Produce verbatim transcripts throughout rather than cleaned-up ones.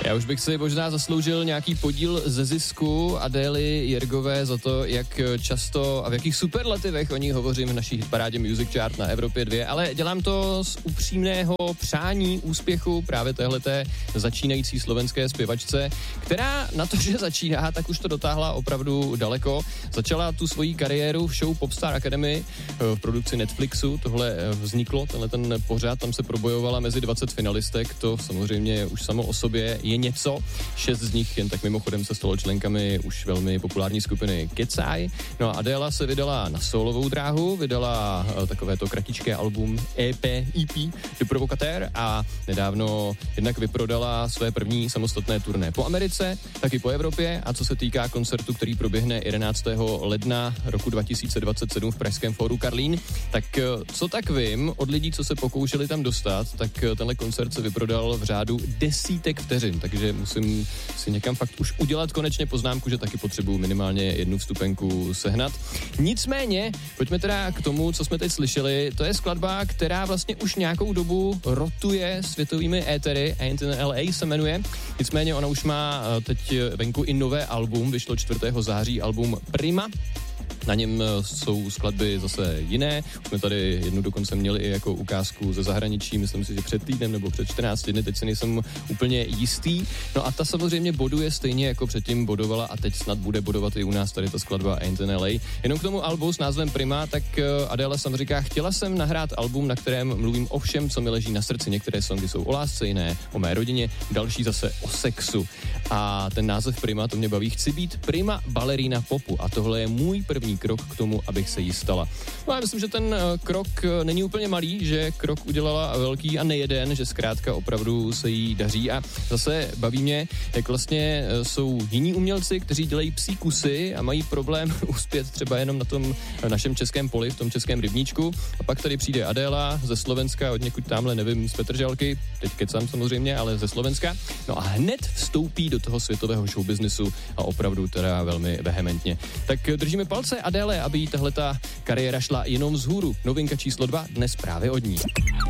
Já už bych si možná zasloužil nějaký podíl ze zisku Adély Jergové za to, jak často a v jakých superlativech o ní hovořím v naší hitparádě Music Chart na Evropě dva, ale dělám to z upřímného přání úspěchu právě téhleté začínající slovenské zpěvačce, která na to, že začíná, tak už to dotáhla opravdu daleko. Začala tu svoji kariéru v show Popstar Academy v produkci Netflixu, tohle vzniklo, tenhle ten pořad, tam se probojovala mezi dvacet finalistek, to samozřejmě už samo o sobě je něco. Šest z nich jen tak mimochodem se stalo členkami už velmi populární skupiny Kecaj. No a Adéla se vydala na solovou dráhu, vydala takovéto kratičké album E P, E P de Provocateur a nedávno jednak vyprodala své první samostatné turné po Americe, taky po Evropě a co se týká koncertu, který proběhne jedenáctého ledna roku dva tisíce dvacet sedm v pražském fóru Karlín, tak co tak vím od lidí, co se pokoušeli tam dostat, tak tenhle koncert se vyprodal v řádu desítek vteřin, takže musím si někam fakt už udělat konečně poznámku, že taky potřebuju minimálně jednu vstupenku sehnat. Nicméně, pojďme teda k tomu, co jsme teď slyšeli, to je skladba, která vlastně už nějakou dobu rotuje světovými étery, Ain't in L A se jmenuje, nicméně ona už má teď venku i nové album, vyšlo čtvrtého září album Prima. Na něm jsou skladby zase jiné. Už jsme tady jednu dokonce měli i jako ukázku ze zahraničí, myslím si, že před týdnem nebo před čtrnácti dny, teď si nejsem úplně jistý. No a ta samozřejmě boduje stejně jako předtím bodovala a teď snad bude bodovat i u nás tady ta skladba Ain't in L A. Jenom k tomu albu s názvem Prima, tak Adéla sam říká, chtěla jsem nahrát album, na kterém mluvím o všem, co mi leží na srdci. Některé songy jsou o lásce, jiné o mé rodině, další zase o sexu. A ten název Prima, to mě baví. Chci být prima balerína popu a tohle je můj první krok k tomu, abych se jí stala. No já myslím, že ten krok není úplně malý, že krok udělala velký a nejeden, že zkrátka opravdu se jí daří a zase baví mě, jak vlastně jsou jiní umělci, kteří dělají psí kusy a mají problém uspět třeba jenom na tom našem českém poli, v tom českém rybníčku a pak tady přijde Adéla ze Slovenska, od někud tamhle, nevím, z Petržalky, teď kecám samozřejmě, ale ze Slovenska, no a hned vstoupí do toho světového showbiznisu a opravdu teda velmi vehementně. Tak držíme palce Adéle, aby jí tahleta kariéra šla jenom vzhůru. Novinka číslo dva dnes právě od ní.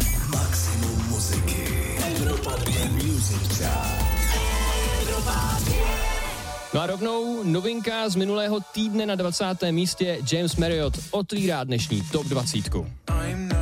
Maximum muziky. Evropa dva Music Chart. No a rovnou novinka z minulého týdne na dvacátém místě. James Marriott otvírá dnešní top dvacítku.